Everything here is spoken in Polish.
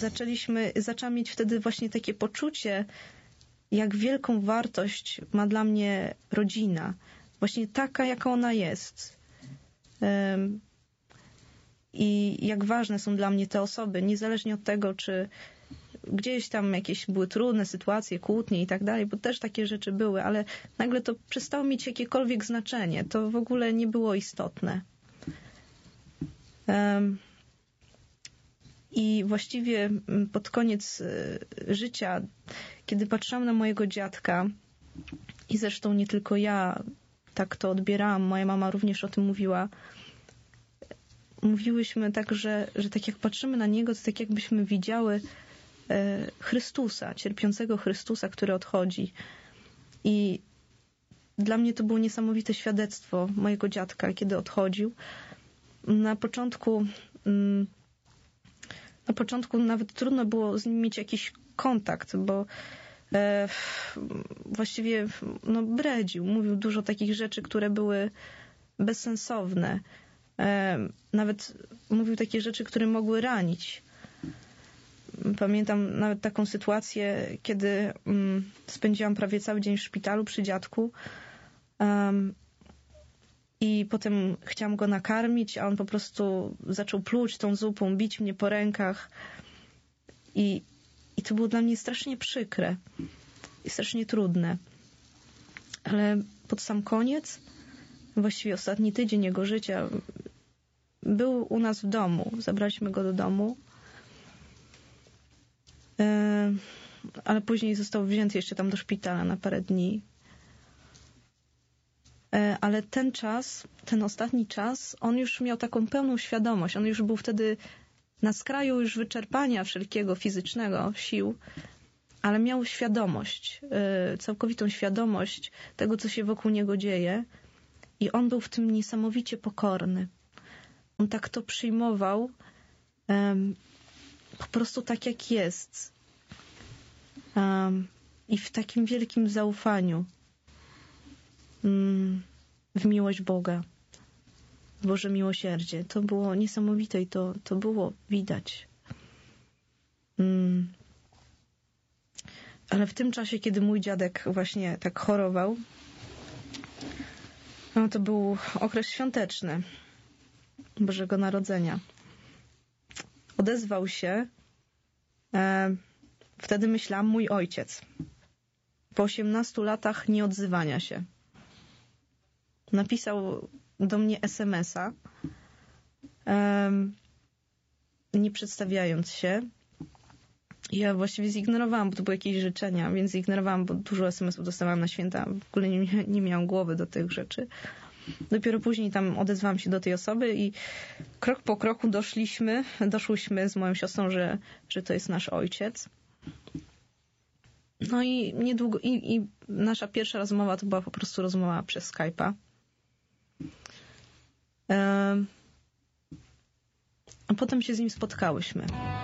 zaczęłam mieć wtedy właśnie takie poczucie, jak wielką wartość ma dla mnie rodzina. Właśnie taka, jaka ona jest. I jak ważne są dla mnie te osoby, niezależnie od tego, czy gdzieś tam jakieś były trudne sytuacje, kłótnie i tak dalej, bo też takie rzeczy były, ale nagle to przestało mieć jakiekolwiek znaczenie. To w ogóle nie było istotne. I właściwie pod koniec życia, kiedy patrzyłam na mojego dziadka, i zresztą nie tylko ja tak to odbierałam, moja mama również o tym mówiła, mówiłyśmy tak, że tak jak patrzymy na niego, to tak jakbyśmy widziały Chrystusa, cierpiącego Chrystusa, który odchodzi. I dla mnie to było niesamowite świadectwo mojego dziadka, kiedy odchodził. Na początku nawet trudno było z nim mieć jakiś kontakt, bo właściwie bredził. Mówił dużo takich rzeczy, które były bezsensowne. Nawet mówił takie rzeczy, które mogły ranić. Pamiętam nawet taką sytuację, kiedy spędziłam prawie cały dzień w szpitalu przy dziadku i potem chciałam go nakarmić, a on po prostu zaczął pluć tą zupą, bić mnie po rękach i to było dla mnie strasznie przykre i strasznie trudne. Ale pod sam koniec, właściwie ostatni tydzień jego życia, był u nas w domu. Zabraliśmy go do domu. Ale później został wzięty jeszcze tam do szpitala na parę dni. Ale ten ostatni czas, on już miał taką pełną świadomość. On już był wtedy na skraju już wyczerpania wszelkiego fizycznego sił, ale miał świadomość, całkowitą świadomość tego, co się wokół niego dzieje. I on był w tym niesamowicie pokorny. On tak to przyjmował, po prostu tak jak jest. I w takim wielkim zaufaniu w miłość Boga, w Boże miłosierdzie. To było niesamowite i to było widać. Ale w tym czasie, kiedy mój dziadek właśnie tak chorował, to był okres świąteczny Bożego Narodzenia. Odezwał się, wtedy myślałam, mój ojciec. Po 18 latach nieodzywania się. Napisał do mnie SMS-a, nie przedstawiając się. Ja właściwie zignorowałam, bo to były jakieś życzenia, więc zignorowałam, bo dużo SMS-ów dostawałam na święta. W ogóle nie miałam głowy do tych rzeczy. Dopiero później tam odezwałam się do tej osoby i krok po kroku doszłyśmy z moją siostrą, że to jest nasz ojciec. No i niedługo, i nasza pierwsza rozmowa to była po prostu rozmowa przez Skype'a. A potem się z nim spotkałyśmy.